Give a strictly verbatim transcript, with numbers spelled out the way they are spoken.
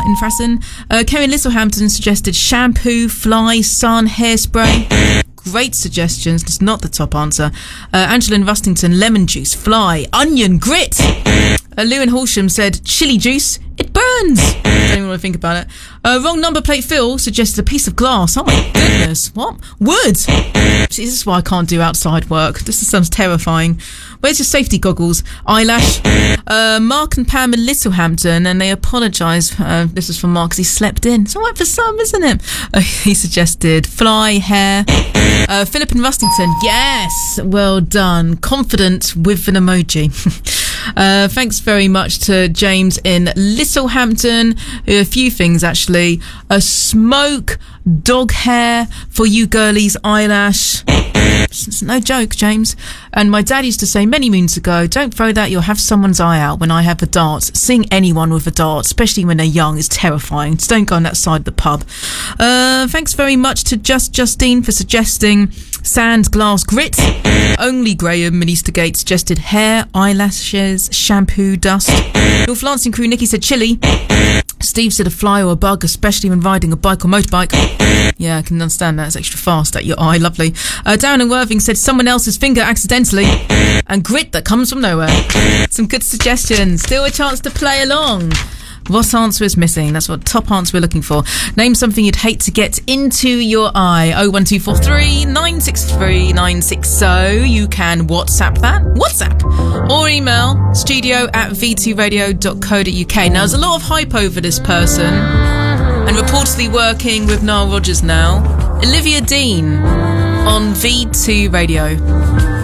in Frassen. Uh, Karen Littlehampton suggested shampoo, fly, sun, hairspray. Great suggestions, just not the top answer. Uh, Angela in Rustington, lemon juice, fly, onion, grit. Uh, Lewin Horsham said chili juice, it burns. Don't even want to think about it. Uh, wrong number plate Phil suggested a piece of glass. Oh my goodness, what? Wood! This is why I can't do outside work. This sounds terrifying. Where's your safety goggles? Eyelash. Uh, Mark and Pam in Littlehampton, and they apologise. Uh, this is from Mark because he slept in. It's all right for some, isn't it? Uh, he suggested fly, hair. Uh, Philip in Rustington, yes, well done. Confident with an emoji. uh, thanks very much to James in Littlehampton. A few things actually. A smoke, dog hair for you girlies, eyelash. It's no joke, James. And my dad used to say many moons ago, don't throw that, you'll have someone's eye out. When I have a dart, seeing anyone with a dart, especially when they're young, is terrifying. Just don't go on that side of the pub. Uh, thanks very much to Just Justine for suggesting sand, glass, grit. Only Graham in Eastergate suggested hair, eyelashes, shampoo, dust. North Lancing crew Nikki said chili. Steve said a fly or a bug, especially when riding a bike or motorbike. Yeah, I can understand that. It's extra fast at your eye. Lovely. Uh, Darren and Worthing said someone else's finger accidentally. And grit that comes from nowhere. Some good suggestions. Still a chance to play along. What answer is missing? That's what top answer we're looking for. Name something you'd hate to get into your eye. oh one two four three nine six three nine six zero. You can WhatsApp that. WhatsApp. Or email studio at v two radio dot co dot uk. Now, there's a lot of hype over this person. And reportedly working with Nile Rodgers now. Olivia Dean on V two Radio.